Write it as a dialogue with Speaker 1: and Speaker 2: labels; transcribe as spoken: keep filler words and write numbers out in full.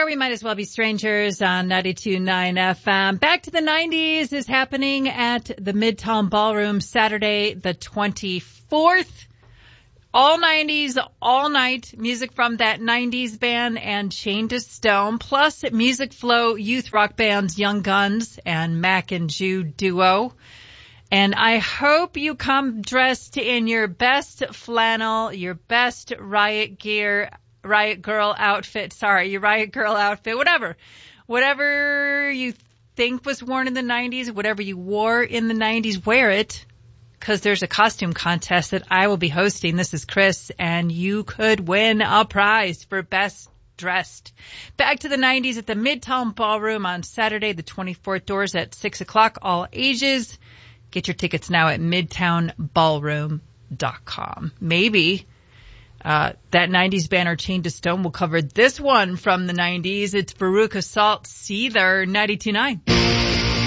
Speaker 1: there. We might as well be strangers on ninety-two point nine F M. Back to the nineties is happening at the Midtown Ballroom Saturday the twenty-fourth. All nineties, all night, music from that nineties band and Chained to Stone, plus Music Flow youth rock bands Young Guns and Mac and Jew Duo. And I hope you come dressed in your best flannel, your best Riot Gear, Riot Girl outfit, sorry, your Riot Girl outfit, whatever. Whatever you think was worn in the nineties, whatever you wore in the nineties, wear it. Because there's a costume contest that I will be hosting. This is Chris, and you could win a prize for best dressed. Back to the nineties at the Midtown Ballroom on Saturday, the twenty-fourth. Doors at six o'clock, all ages. Get your tickets now at midtown ballroom dot com. Maybe uh that nineties banner Chained to Stone will cover this one from the nineties. It's Veruca Salt, Seether, ninety-two point nine.